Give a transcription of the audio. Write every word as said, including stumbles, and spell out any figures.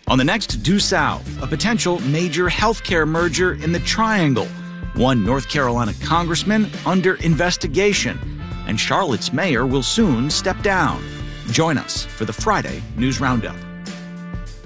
On the next Due South, a potential major healthcare merger in the Triangle. One North Carolina congressman under investigation. And Charlotte's mayor will soon step down. Join us for the Friday News Roundup.